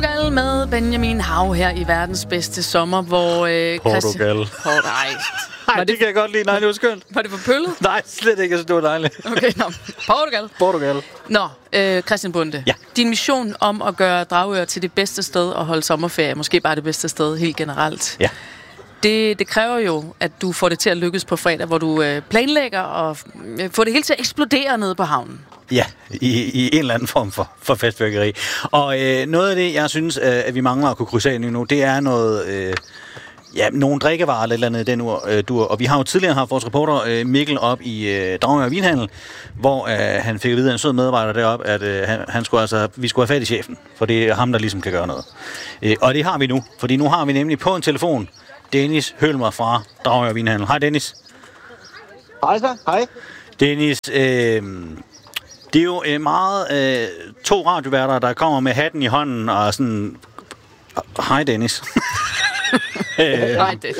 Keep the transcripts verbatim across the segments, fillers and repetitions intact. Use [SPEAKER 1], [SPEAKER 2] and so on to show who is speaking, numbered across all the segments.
[SPEAKER 1] Portugal med Benjamin Hav her i verdens bedste sommer, hvor... Øh,
[SPEAKER 2] Portugal.
[SPEAKER 1] Christian... Port... Ej,
[SPEAKER 2] Nej, det, det kan jeg godt lide. Nej, det var skønt.
[SPEAKER 1] Var det for pøllet?
[SPEAKER 2] Nej, slet ikke. Det var dejligt.
[SPEAKER 1] Okay, nå. Portugal.
[SPEAKER 2] Portugal.
[SPEAKER 1] Nå, øh, Christian Bonde.
[SPEAKER 2] Ja.
[SPEAKER 1] Din mission om at gøre Dragør til det bedste sted at holde sommerferie, måske bare det bedste sted helt generelt.
[SPEAKER 2] Ja.
[SPEAKER 1] Det, det kræver jo, at du får det til at lykkes på fredag, hvor du øh, planlægger og øh, får det hele til at eksplodere nede på havnen.
[SPEAKER 2] Ja, i, i en eller anden form for, for festfyrkeri. Og øh, noget af det, jeg synes, øh, at vi mangler at kunne krydse af nu, det er noget... Øh, ja, nogle drikkevarer eller et eller andet i den ur, øh, dur. Og vi har jo tidligere haft vores reporter øh, Mikkel op i øh, Dragør Vinhandel, hvor øh, han fik at vide af en sød medarbejder deroppe, at øh, han, han skulle altså, vi skulle have fat i chefen, for det er ham, der ligesom kan gøre noget. Øh, og det har vi nu, fordi nu har vi nemlig på en telefon Dennis Hølmer fra Dragør Vinhandel. Hej Dennis.
[SPEAKER 3] Hej så, hej.
[SPEAKER 2] Dennis, øh, det er jo øh, meget øh, to radioværter, der kommer med hatten i hånden og sådan... Hej Dennis.
[SPEAKER 1] Nej, det.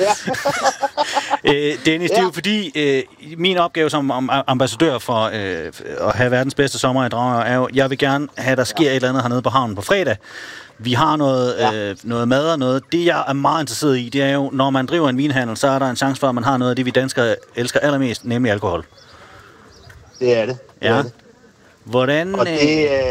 [SPEAKER 2] øh, Dennis, ja. Det er jo fordi, øh, min opgave som om, ambassadør for øh, at have verdens bedste sommer i Dragør er jo, jeg vil gerne have, der sker ja. et eller andet hernede på havnen på fredag. Vi har noget, ja. øh, noget mad og noget. Det, jeg er meget interesseret i, det er jo, når man driver en vinhandel, så er der en chance for, at man har noget af det, vi danskere elsker allermest, nemlig alkohol.
[SPEAKER 3] Det er det. det,
[SPEAKER 2] ja.
[SPEAKER 3] er det.
[SPEAKER 2] Hvordan...
[SPEAKER 3] Og det, øh,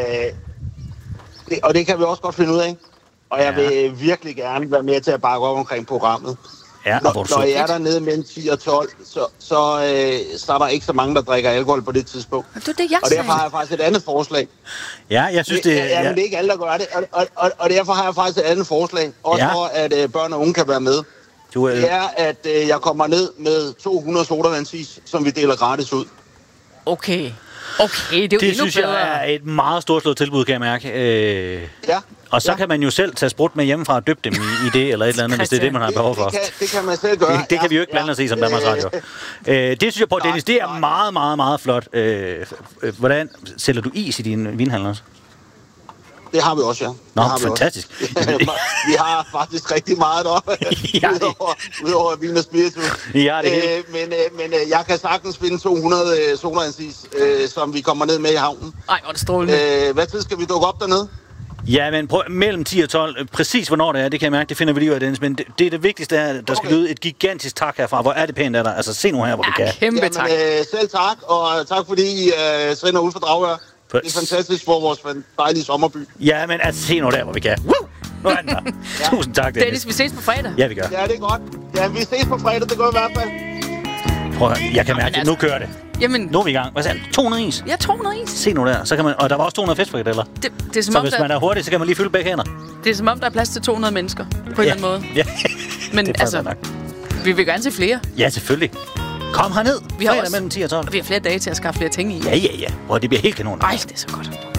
[SPEAKER 3] det, og det kan vi også godt finde ud af. Og jeg ja. vil virkelig gerne være med til at bakke op omkring programmet.
[SPEAKER 2] Ja,
[SPEAKER 3] når, når jeg er dernede mellem ti og tolv, så, så, øh, så er der ikke så mange, der drikker alkohol på det tidspunkt.
[SPEAKER 1] Det er det, jeg
[SPEAKER 3] og derfor har jeg faktisk et andet forslag.
[SPEAKER 2] Ja, jeg synes det...
[SPEAKER 3] Ja, ja, men det er ikke alle, der gør det. Og, og, og, og derfor har jeg faktisk et andet forslag. Også ja. for, at øh, børn og unge kan være med. Du, øh... Det er, at øh, jeg kommer ned med to hundrede sodavandsis, som vi deler gratis ud.
[SPEAKER 1] Okay. Okay, det er jo
[SPEAKER 2] det synes
[SPEAKER 1] bedre.
[SPEAKER 2] jeg er et meget storslået tilbud, kan jeg mærke. Øh...
[SPEAKER 3] Ja.
[SPEAKER 2] Og så
[SPEAKER 3] ja.
[SPEAKER 2] kan man jo selv tage sprut med hjemmefra og døbe dem i, i det, eller et eller andet, hvis det er det, man har behov for.
[SPEAKER 3] Det, det, kan, det kan man selv gøre.
[SPEAKER 2] Det, det kan ja, vi jo ikke blande ja. os i som Danmarks Radio. Øh, det synes jeg på, Dennis, det er meget, meget, meget flot. Øh, hvordan sælger du is i din vinhandel også?
[SPEAKER 3] Det har vi også, ja.
[SPEAKER 2] Nå,
[SPEAKER 3] har
[SPEAKER 2] fantastisk.
[SPEAKER 3] Vi, vi har faktisk rigtig meget deroppe, ja, udover, udover vin og spiritus.
[SPEAKER 2] Ja, det er
[SPEAKER 3] øh, men, øh, men øh, jeg kan sagtens finde to hundrede øh, sodavandsis, øh, som vi kommer ned med i havnen.
[SPEAKER 1] Ej, hvor er det strålende.
[SPEAKER 3] Øh, hvad tid skal vi dukke op dernede?
[SPEAKER 2] Ja, men prøv, mellem ti og tolv, præcis hvornår det er, det kan jeg mærke, det finder vi lige ud af, Dennis. Men det, det er det vigtigste, er, der skal okay. lyde et gigantisk tak herfra. Hvor er det pænt af dig? Altså, se nu her, hvor
[SPEAKER 1] ja,
[SPEAKER 2] du kan.
[SPEAKER 1] Kæmpe tak.
[SPEAKER 3] Jamen, øh, selv tak, og tak fordi I øh, sender ud for Dragør. Det er fantastisk for vores dejlige sommerby.
[SPEAKER 2] Ja, men altså, se nu der, hvor vi kan. Woo! Nu er den der. Ja. Tusind tak, Dennis.
[SPEAKER 1] Dennis, vi ses på fredag.
[SPEAKER 2] Ja, vi gør.
[SPEAKER 3] Ja, det er godt. Ja, vi ses på fredag, det går i hvert fald.
[SPEAKER 2] Prøv at, jeg kan mærke,
[SPEAKER 1] altså,
[SPEAKER 2] nu kører det.
[SPEAKER 1] Jamen,
[SPEAKER 2] nu er vi i gang. Hvad sagde du? to hundrede is?
[SPEAKER 1] Ja, to hundrede is.
[SPEAKER 2] Se nu der. Så kan man, og der var også to hundrede festfrikadeller.
[SPEAKER 1] Det, det er som
[SPEAKER 2] så
[SPEAKER 1] om,
[SPEAKER 2] hvis
[SPEAKER 1] der,
[SPEAKER 2] man er hurtig, så kan man lige fylde begge hænder.
[SPEAKER 1] Det er som om, der er plads til to hundrede mennesker, på en
[SPEAKER 2] ja.
[SPEAKER 1] eller anden måde.
[SPEAKER 2] Ja,
[SPEAKER 1] men altså,
[SPEAKER 2] nok.
[SPEAKER 1] Vi vil gerne se flere.
[SPEAKER 2] Ja, selvfølgelig. Kom herned.
[SPEAKER 1] Vi har også,
[SPEAKER 2] mellem ti og tolv.
[SPEAKER 1] Og vi har flere dage til at skaffe flere ting i.
[SPEAKER 2] Ja, ja, ja. Og det bliver helt kanon.
[SPEAKER 1] Ej, det er så godt.